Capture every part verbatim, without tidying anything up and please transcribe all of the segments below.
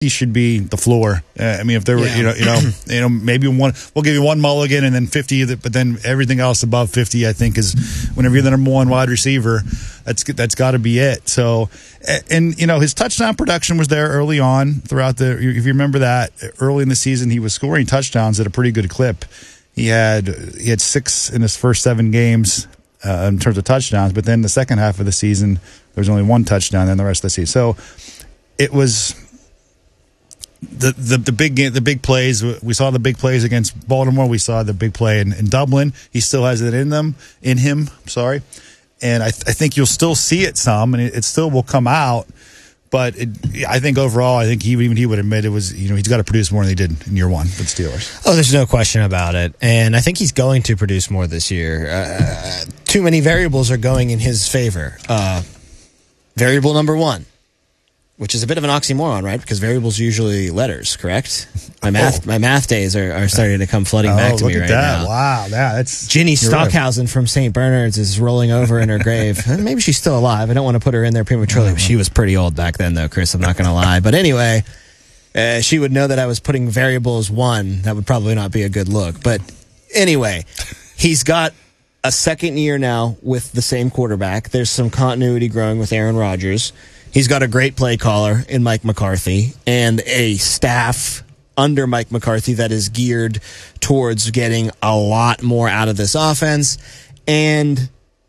he should be the floor. Uh, I mean, if there were, Yeah. you know, you know, you know, maybe one, we'll give you one mulligan and then fifty, but then everything else above fifty, I think, is whenever you're the number one wide receiver, that's that's got to be it. So, and you know, his touchdown production was there early on throughout the. If you remember that early in the season, he was scoring touchdowns at a pretty good clip. He had he had six in his first seven games uh, in terms of touchdowns, but then the second half of the season, there was only one touchdown, and the rest of the season. So, it was. The, the the big the big plays, we saw the big plays against Baltimore. We saw the big play in, in Dublin. He still has it in them, in him. Sorry, and I th- I think you'll still see it some, and it, it still will come out. But it, I think overall, I think he even he would admit it was, you know, he's got to produce more than he did in year one for the Steelers. Oh, there's no question about it, and I think he's going to produce more this year. Uh, too many variables are going in his favor. Uh, variable number one. Which is a bit of an oxymoron, right? Because variables are usually letters, correct? My math, oh. my math days are, are starting to come flooding oh, back to look me at right that. now. Wow, yeah, that's Ginny Stockhausen right. from Saint Bernard's is rolling over in her grave. Maybe she's still alive. I don't want to put her in there prematurely. She was pretty old back then, though, Chris. I'm not going to lie. But anyway, uh, she would know that I was putting variables one. That would probably not be a good look. But anyway, he's got a second year now with the same quarterback. There's some continuity growing with Aaron Rodgers. He's got a great play caller in Mike McCarthy and a staff under Mike McCarthy that is geared towards getting a lot more out of this offense. And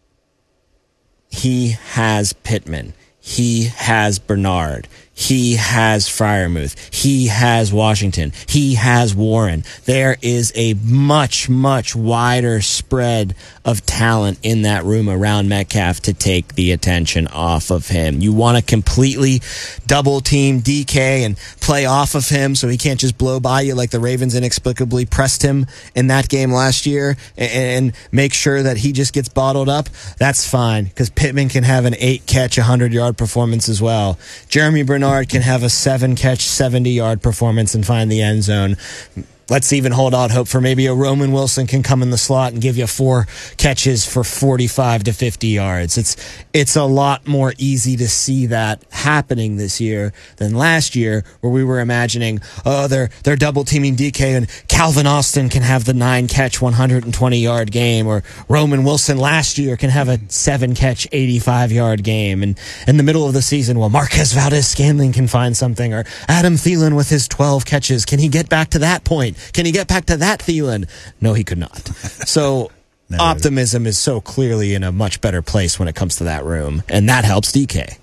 he has Pittman. He has Bernard. He has Freiermuth. He has Washington. He has Warren. There is a much, much wider spread of talent in that room around Metcalf to take the attention off of him. You want to completely double team D K and play off of him so he can't just blow by you like the Ravens inexplicably pressed him in that game last year and make sure that he just gets bottled up. That's fine because Pittman can have an eight catch, one hundred yard performance as well. Jeremy Bernard can have a seven catch, seventy yard performance and find the end zone. Let's even hold out hope for maybe a Roman Wilson can come in the slot and give you four catches for forty-five to fifty yards. It's it's a lot more easy to see that happening this year than last year, where we were imagining, oh, they're they're double teaming D K and Calvin Austin can have the nine catch, one hundred twenty yard game, or Roman Wilson last year can have a seven catch, eighty-five yard game. And in the middle of the season, well, Marquez Valdez-Scantling can find something, or Adam Thielen with his twelve catches. Can he get back to that point? Can he get back to that Thielen? No, he could not. So optimism is so clearly in a much better place when it comes to that room, and that helps D K.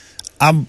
Um,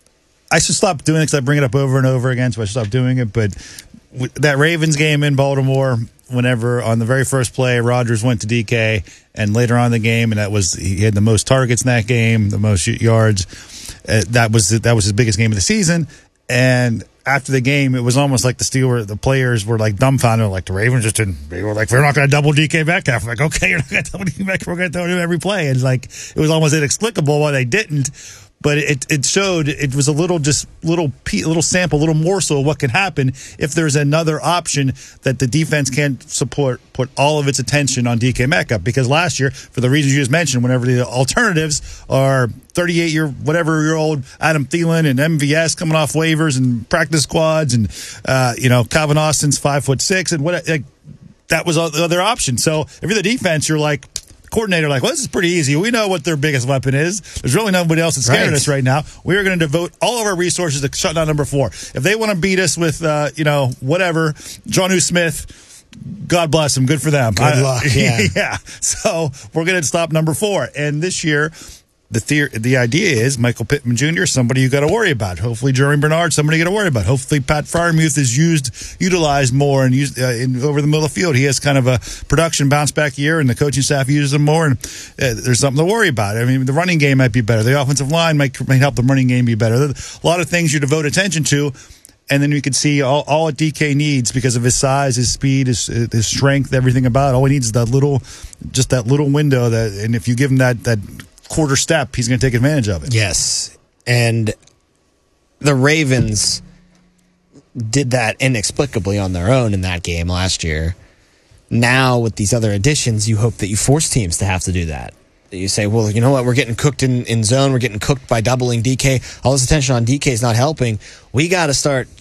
I should stop doing it because I bring it up over and over again, so I should stop doing it. But that Ravens game in Baltimore, whenever on the very first play, Rodgers went to D K, and later on in the game, and that was he had the most targets in that game, the most yards. Uh, that was that was his biggest game of the season, and after the game, it was almost like the Steelers, the players were like dumbfounded, like the Ravens just didn't. They were like, "We're not going to double D K Metcalf." I'm like, okay, you're not going to double D K Metcalf. We're going to throw him every play. And it's like it was almost inexplicable why they didn't. But it it showed it was a little just little little sample, little morsel of what can happen if there's another option that the defense can't support, put all of its attention on D K Metcalf. Because last year, for the reasons you just mentioned, whenever the alternatives are thirty-eight year whatever year old Adam Thielen and M V S coming off waivers and practice squads, and uh, you know Calvin Austin's five foot six, and what like, that was the other option. So if you're the defense, you're like. Coordinator like, well, this is pretty easy. We know what their biggest weapon is. There's really nobody else that's scaring right. us right now. We are going to devote all of our resources to shut down number four. If they want to beat us with, uh, you know, whatever, Jonnu Smith, God bless them. Good for them. Good I, luck. Yeah. yeah. So we're going to stop number four. And this year, the theory, the idea is Michael Pittman Junior, somebody you got to worry about. Hopefully, Jeremy Bernard, somebody you got to worry about. Hopefully, Pat Freiermuth is used, utilized more and used uh, in, over the middle of the field. He has kind of a production bounce back year, and the coaching staff uses him more. And uh, there's something to worry about. I mean, the running game might be better. The offensive line might, might help the running game be better. There's a lot of things you devote attention to. And then you can see all, all D K needs because of his size, his speed, his, his strength, everything about it. All he needs is that little, just that little window. That, and if you give him that that quarter step, he's going to take advantage of it. Yes, and the Ravens did that inexplicably on their own in that game last year. Now with these other additions, you hope that you force teams to have to do that. you say, well, you know what? We're getting cooked in, in zone. We're getting cooked by doubling D K. All this attention on D K is not helping. We got to start